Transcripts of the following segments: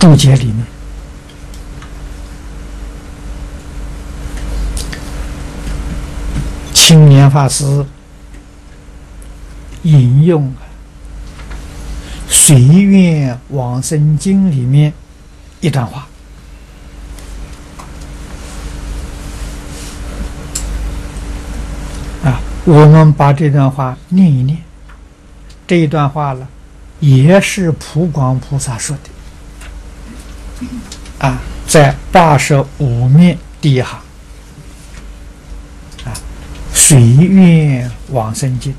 注解里面，青年法师引用《随愿往生经》里面一段话。我们把这段话念一念。这一段话呢，也是普广菩萨说的，在85面第一行，随愿往生经，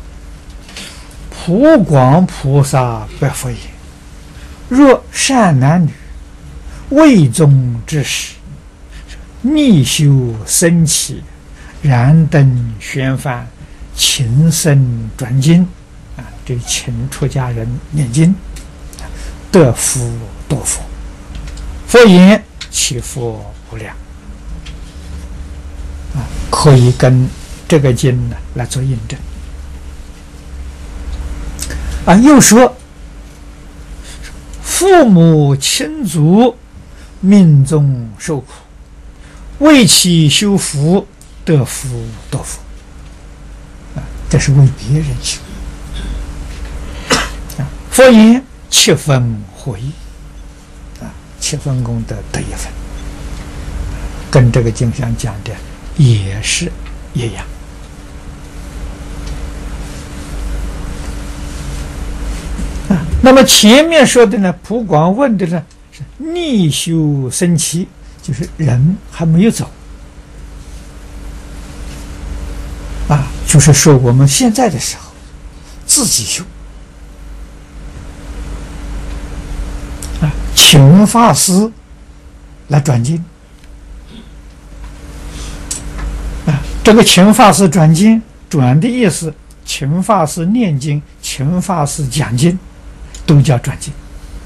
普广菩萨白佛言：若善男女，为宗之时，逆修生起，燃灯宣梵，勤僧转经，这请出家人念经，得福多佛。佛言：其福无量。可以跟这个经呢来做印证。又说父母亲族命中受苦，为其修福，得福多佛。这是为别人修。佛言：七分获益。七分功德得一分，跟这个经上讲的也是一样。那么前面说的呢，普广问的呢是逆修生起，就是人还没有走，就是说我们现在的时候自己修，请法师来转经，这个请法师转经，转的意思，请法师念经，请法师讲经，都叫转经。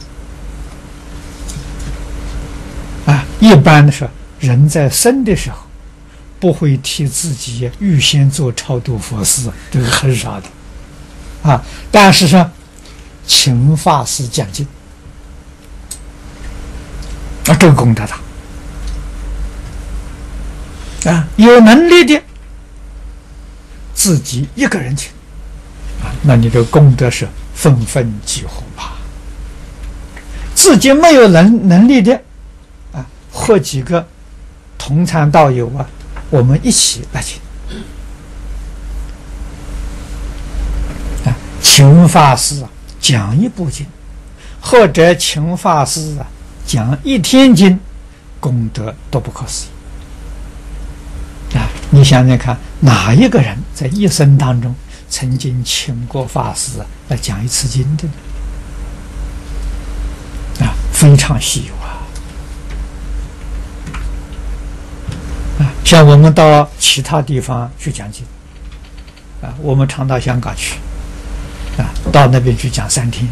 一般的时候，人在生的时候不会替自己预先做超度佛事，这个很少的但是说请法师讲经，这个功德大有能力的自己一个人请那你的功德是分分几乎吧。自己没有能力的和几个同参道友我们一起来请请法师讲一部经，或者请法师讲一天经，功德都不可思议你想想看，哪一个人在一生当中曾经请过法师来讲一次经的呢？非常稀有像我们到其他地方去讲经我们常到香港去到那边去讲3天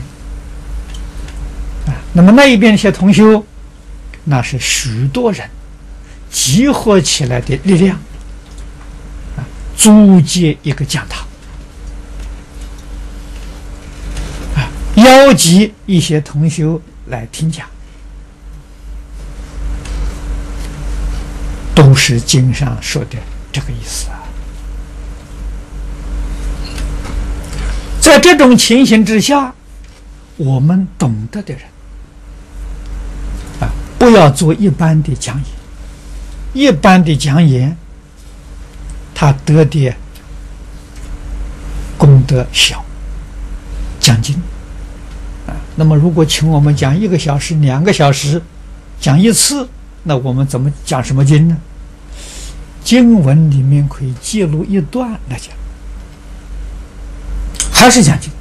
那么那一边一些同修，那是许多人集合起来的力量租借一个讲堂邀集一些同修来听讲，都是经上说的这个意思在这种情形之下，我们懂得的人不要做一般的讲演，一般的讲演他得的功德小，讲经那么如果请我们讲1个小时、2个小时讲一次，那我们怎么讲什么经呢？经文里面可以记录一段来讲，还是讲经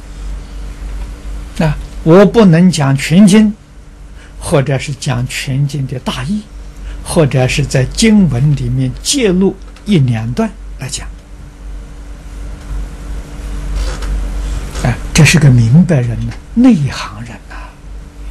我不能讲全经，或者是讲全经的大意，或者是在经文里面记录1、2段来讲这是个明白人呢，内行人